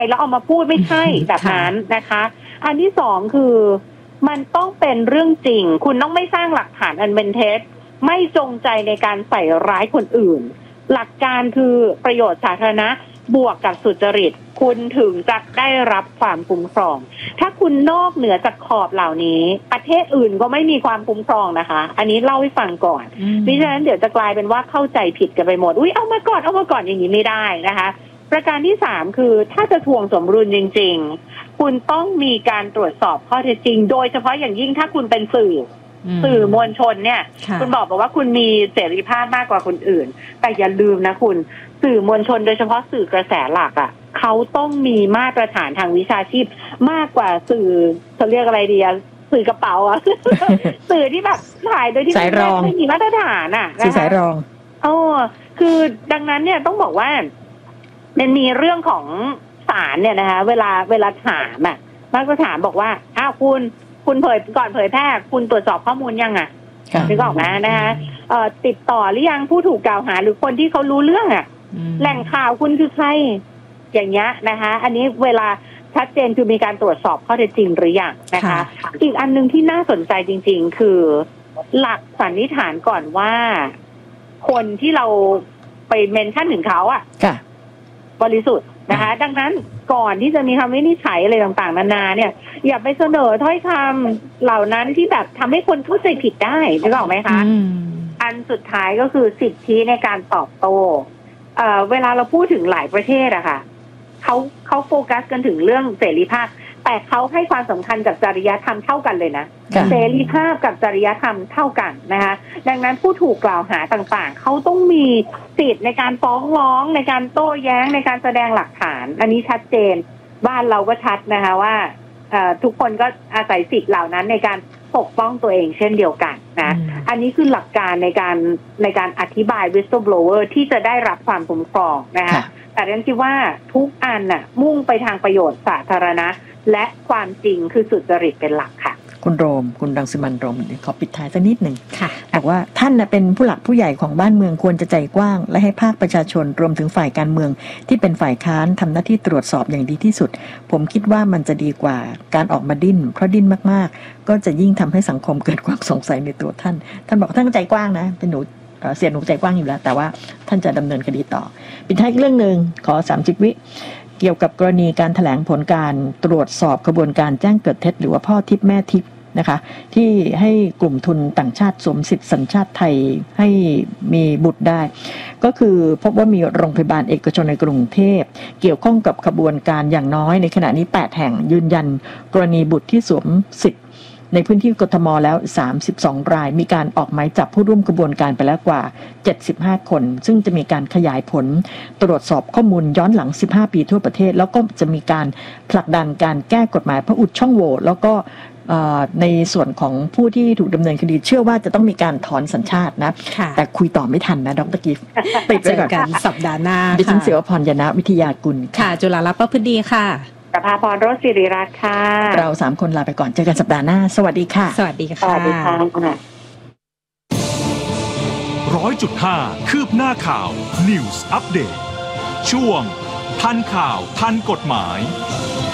แล้วเอามาพูดไม่ใช่แบบนั้นนะคะอันที่สองคือมันต้องเป็นเรื่องจริงคุณต้องไม่สร้างหลักฐานอันเป็นเท็จไม่จงใจในการใส่ร้ายคนอื่นหลักการคือประโยชน์สาธารณะบวกกับสุจริตคุณถึงจะได้รับความคุ้มครองถ้าคุณนอกเหนือจากขอบเหล่านี้ประเทศอื่นก็ไม่มีความคุ้มครองนะคะอันนี้เล่าให้ฟังก่อนดิฉันเดี๋ยวจะกลายเป็นว่าเข้าใจผิดกันไปหมดเอามาก่อนอย่างนี้ไม่ได้นะคะประการที่สามคือถ้าจะทวงสมดุลจริงๆคุณต้องมีการตรวจสอบข้อเท็จจริงโดยเฉพาะอย่างยิ่งถ้าคุณเป็นสื่อมวลชนเนี่ยคุณบอกว่าคุณมีเสรีภาพมากกว่าคนอื่นแต่อย่าลืมนะคุณสื่อมวลชนโดยเฉพาะสื่อกระแสหลักอ่ะเขาต้องมีมาตรฐานทางวิชาชีพมากกว่าสื่อจะเรียกอะไรดีอะสื่อกระเป๋าอ่ะ สื่อที่แบบถ่ายโดยที่ไม่มีมาตรฐานอ่ะสื่อสายรองคือดังนั้นเนี่ยต้องบอกว่ามันมีเรื่องของศาลเนี่ยนะคะเวลาถามอ่ะมักจะถามบอกว่าคุณเผยแพร่คุณตรวจสอบข้อมูลยังอ่ะนึกออกไหมนะคะติดต่อหรือยังผู้ถูกกล่าวหาหรือคนที่เขารู้เรื่องอ่ะแหล่งข่าวคุณคือใครอย่างเงี้ยนะคะอันนี้เวลาชัดเจนคือมีการตรวจสอบข้อเท็จจริงหรือยังนะคะอีกอันนึงที่น่าสนใจจริงๆคือหลักสันนิษฐานก่อนว่าคนที่เราไปเมนชั่นถึงเขาอ่ะบริสุทธิ์นะคะดังนั้นก่อนที่จะมีคำวินิจฉัยอะไรต่างๆนานาเนี่ยอย่าไปเสนอถ้อยคำเหล่านั้นที่แบบทำให้คนเข้าใจผิดได้นึกออกไหมคะอันสุดท้ายก็คือสิทธิในการตอบโต้เวลาเราพูดถึงหลายประเทศอะค่ะเขาโฟกัสกันถึงเรื่องเสรีภาพแต่เขาให้ความสำคัญกับจริยธรรมเท่ากันเลยนะเสรีภาพกับจริยธรรมเท่ากันนะคะดังนั้นผู้ถูกกล่าวหาต่างๆเขาต้องมีสิทธิ์ในการฟ้องร้องในการโต้แย้งในการแสดงหลักฐานอันนี้ชัดเจนบ้านเราก็ชัดนะคะว่าทุกคนก็อาศัยสิทธิ์เหล่านั้นในการปกป้องตัวเองเช่นเดียวกันนะอันนี้คือหลักการในการอธิบาย whistleblower ที่จะได้รับความคุ้มครองนะคะแต่ฉันคิดว่าทุกอันน่ะมุ่งไปทางประโยชน์สาธารณะและความจริงคือสุจริตเป็นหลักค่ะคุณรังสิมันต์โรมขอปิดท้ายสักนิดหนึ่งบอกว่าท่านเป็นผู้หลักผู้ใหญ่ของบ้านเมืองควรจะใจกว้างและให้ภาคประชาชนรวมถึงฝ่ายการเมืองที่เป็นฝ่ายค้านทำหน้าที่ตรวจสอบอย่างดีที่สุดผมคิดว่ามันจะดีกว่าการออกมาดิ้นเพราะดิ้นมากๆก็จะยิ่งทำให้สังคมเกิดความสงสัยในตัวท่านบอกท่านใจกว้างนะเป็นหนูเสียหนูใจกว้างอยู่แล้วแต่ว่าท่านจะดำเนินคดีต่อปิดท้ายเรื่องนึงขอ30 วิเกี่ยวกับกรณีการแถลงผลการตรวจสอบกระบวนการแจ้งเกิดเท็จหรือว่าพ่อทิพย์แม่ทิพย์นะคะที่ให้กลุ่มทุนต่างชาติสวมสิทธิสัญชาติไทยให้มีบุตรได้ก็คือพบว่ามีโรงพยาบาลเอกชนในกรุงเทพเกี่ยวข้องกับกระบวนการอย่างน้อยในขณะนี้8แห่งยืนยันกรณีบุตรที่สวมสิทธิในพื้นที่กทมแล้ว32รายมีการออกหมายจับผู้ร่วมกระบวนการไปแล้วกว่า75คนซึ่งจะมีการขยายผลตรวจสอบข้อมูลย้อนหลัง15ปีทั่วประเทศแล้วก็จะมีการผลักดันการแก้กฎหมายเพื่ออุดช่องโหว่แล้วก็ในส่วนของผู้ที่ถูกดำเนินคดีเชื่อว่าจะต้องมีการถอนสัญชาตินะแต่คุยต่อไม่ทันนะดร.กิฟต์ติดไปก่อนสัปดาห์หน้าดิฉันเสียวพรยนะวิทยากุลค่ะจุฬาลักษณ์ประพฤติดีค่ะประภาพร โรจน์ศิริรัตน์ค่ะเรา3คนลาไปก่อนเจอกันสัปดาห์หน้าสวัสดีค่ะสวัสดีค่ะ 100.5 คืบหน้าข่าว News Update ช่วงทันข่าวทันกฎหมาย